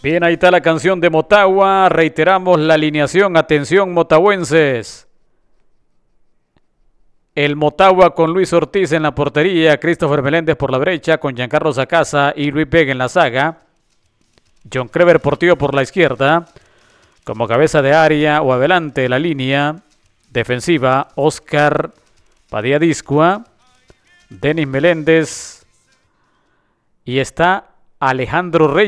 Bien, ahí está la canción de Motagua. Reiteramos la alineación. Atención, motahuenses. El Motagua con Luis Ortiz en la portería. Christopher Meléndez por la derecha con Giancarlo Zacasa y Luis Vega en la saga. John Crever Portillo por la izquierda. Como cabeza de área o adelante de la línea defensiva, Oscar Padilla Discua, Denis Meléndez y está Alejandro Reyes.